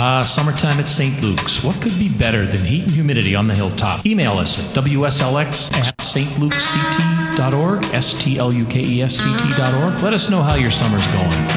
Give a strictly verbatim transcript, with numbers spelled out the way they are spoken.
Ah, summertime at Saint Luke's. What could be better than heat and humidity on the hilltop? Email us at W S L X at S T Lukes C T dot org, S T L U K E S C T dot org. Let us know how your summer's going.